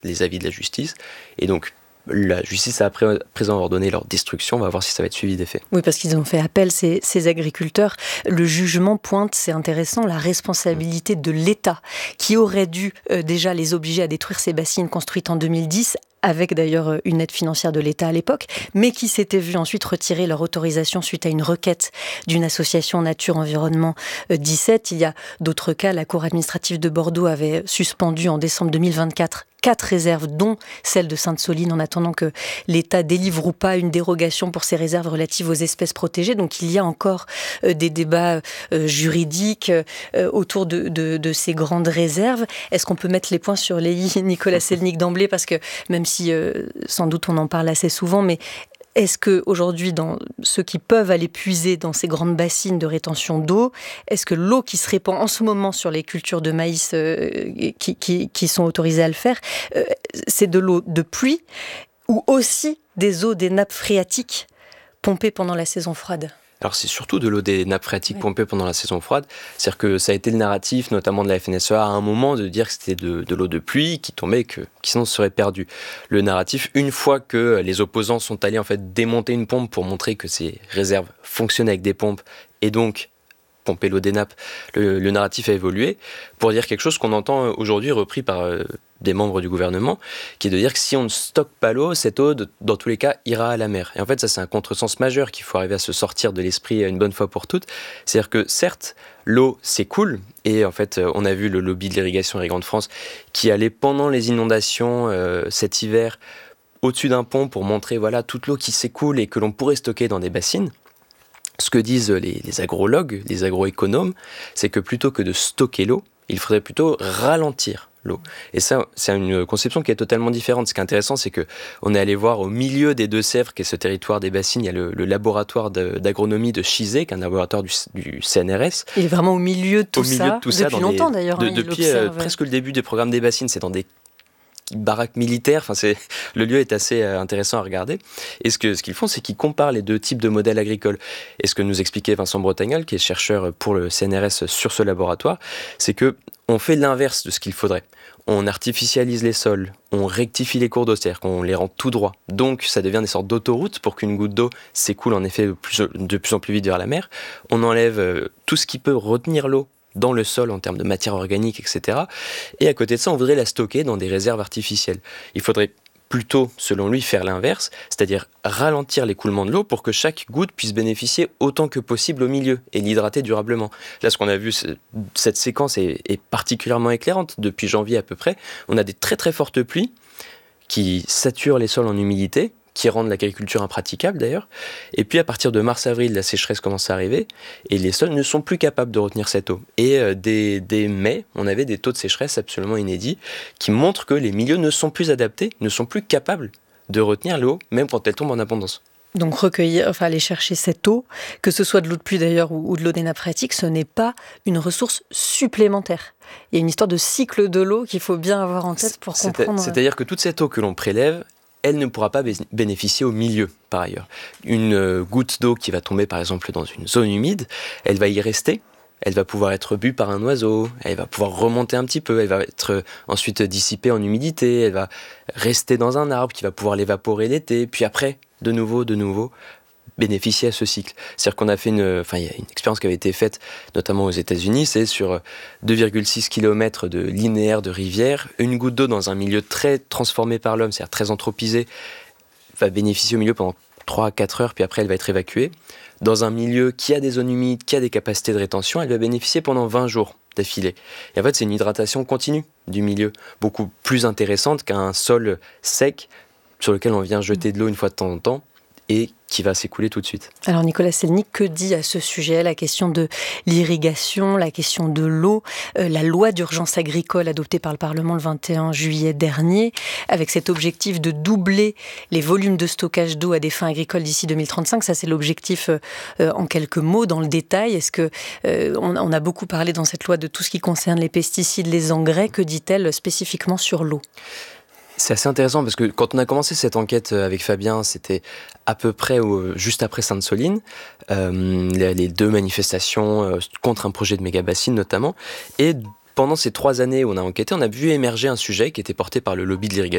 les avis de la justice. Et donc, la justice a à présent ordonné leur destruction. On va voir si ça va être suivi des faits. Oui, parce qu'ils ont fait appel, ces agriculteurs. Le jugement pointe, c'est intéressant, la responsabilité de l'État, qui aurait dû déjà les obliger à détruire ces bassines construites en 2010, avec d'ailleurs une aide financière de l'État à l'époque, mais qui s'était vu ensuite retirer leur autorisation suite à une requête d'une association Nature Environnement 17. Il y a d'autres cas, la Cour administrative de Bordeaux avait suspendu en décembre 2024 4 réserves, dont celle de Sainte-Soline, en attendant que l'État délivre ou pas une dérogation pour ces réserves relatives aux espèces protégées. Donc il y a encore des débats juridiques autour de ces grandes réserves. Est-ce qu'on peut mettre les points sur les i, Nicolas Selnick, d'emblée, parce que même si sans doute on en parle assez souvent, mais est-ce qu'aujourd'hui, dans ceux qui peuvent aller puiser dans ces grandes bassines de rétention d'eau, est-ce que l'eau qui se répand en ce moment sur les cultures de maïs qui sont autorisées à le faire, c'est de l'eau de pluie ou aussi des eaux des nappes phréatiques pompées pendant la saison froide ? Alors c'est surtout de l'eau des nappes phréatiques pompées pendant la saison froide. C'est-à-dire que ça a été le narratif, notamment de la FNSEA, à un moment, de dire que c'était de l'eau de pluie qui tombait, qui sinon serait perdue. Le narratif, une fois que les opposants sont allés en fait démonter une pompe pour montrer que ces réserves fonctionnaient avec des pompes et donc pomper l'eau des nappes, le narratif a évolué pour dire quelque chose qu'on entend aujourd'hui repris par des membres du gouvernement, qui est de dire que si on ne stocke pas l'eau, cette eau, dans tous les cas, ira à la mer. Et en fait, ça, c'est un contresens majeur qu'il faut arriver à se sortir de l'esprit une bonne fois pour toutes. C'est-à-dire que, certes, l'eau s'écoule, et en fait, on a vu le lobby de l'irrigation Irrigants de France qui allait, pendant les inondations cet hiver, au-dessus d'un pont pour montrer voilà, toute l'eau qui s'écoule et que l'on pourrait stocker dans des bassines. Ce que disent les agrologues, les agroéconomes, c'est que plutôt que de stocker l'eau, il faudrait plutôt ralentir l'eau. Et ça, c'est une conception qui est totalement différente. Ce qui est intéressant, c'est qu'on est allé voir au milieu des Deux-Sèvres, qui est ce territoire des bassines, il y a le laboratoire d'agronomie de Chizé, qui est un laboratoire du CNRS. Il est vraiment au milieu de tout ça, depuis longtemps d'ailleurs. Depuis presque le début des programmes des bassines, c'est dans des baraques militaires, le lieu est assez intéressant à regarder. Et ce qu'ils font, c'est qu'ils comparent les deux types de modèles agricoles. Et ce que nous expliquait Vincent Bretagnol, qui est chercheur pour le CNRS sur ce laboratoire, c'est qu'on fait l'inverse de ce qu'il faudrait. On artificialise les sols, on rectifie les cours d'eau, c'est-à-dire qu'on les rend tout droits. Donc ça devient des sortes d'autoroutes pour qu'une goutte d'eau s'écoule en effet de plus en plus vite vers la mer. On enlève tout ce qui peut retenir l'eau dans le sol en termes de matière organique, etc. Et à côté de ça, on voudrait la stocker dans des réserves artificielles. Il faudrait plutôt, selon lui, faire l'inverse, c'est-à-dire ralentir l'écoulement de l'eau pour que chaque goutte puisse bénéficier autant que possible au milieu et l'hydrater durablement. Là, ce qu'on a vu, cette séquence est particulièrement éclairante. Depuis janvier à peu près, on a des très très fortes pluies qui saturent les sols en humidité, qui rendent l'agriculture impraticable d'ailleurs. Et puis à partir de mars-avril, la sécheresse commence à arriver et les sols ne sont plus capables de retenir cette eau. Et dès mai, on avait des taux de sécheresse absolument inédits qui montrent que les milieux ne sont plus adaptés, ne sont plus capables de retenir l'eau, même quand elle tombe en abondance. Donc aller chercher cette eau, que ce soit de l'eau de pluie d'ailleurs ou de l'eau des nappes phréatiques, ce n'est pas une ressource supplémentaire. Il y a une histoire de cycle de l'eau qu'il faut bien avoir en tête pour comprendre. C'est-à-dire que toute cette eau que l'on prélève, elle ne pourra pas bénéficier au milieu, par ailleurs. Une goutte d'eau qui va tomber, par exemple, dans une zone humide, elle va y rester, elle va pouvoir être bue par un oiseau, elle va pouvoir remonter un petit peu, elle va être ensuite dissipée en humidité, elle va rester dans un arbre qui va pouvoir l'évaporer l'été, puis après, de nouveau, bénéficier à ce cycle. C'est-à-dire qu'on a fait il y a une expérience qui avait été faite, notamment aux États-Unis, c'est sur 2,6 km de linéaire de rivière, une goutte d'eau dans un milieu très transformé par l'homme, c'est-à-dire très anthropisé, va bénéficier au milieu pendant 3 à 4 heures, puis après elle va être évacuée. Dans un milieu qui a des zones humides, qui a des capacités de rétention, elle va bénéficier pendant 20 jours d'affilée. Et en fait, c'est une hydratation continue du milieu, beaucoup plus intéressante qu'un sol sec sur lequel on vient jeter de l'eau une fois de temps en temps, et qui va s'écouler tout de suite. Alors Nicolas Selnick, que dit à ce sujet la question de l'irrigation, la question de l'eau, la loi d'urgence agricole adoptée par le Parlement le 21 juillet dernier, avec cet objectif de doubler les volumes de stockage d'eau à des fins agricoles d'ici 2035, ça c'est l'objectif en quelques mots, dans le détail. Est-ce que on a beaucoup parlé dans cette loi de tout ce qui concerne les pesticides, les engrais, que dit-elle spécifiquement sur l'eau ? C'est assez intéressant parce que quand on a commencé cette enquête avec Fabien, c'était à peu près juste après Sainte-Soline, les 2 manifestations contre un projet de méga-bassine notamment. Et pendant ces 3 années où on a enquêté, on a vu émerger un sujet qui était porté par le lobby de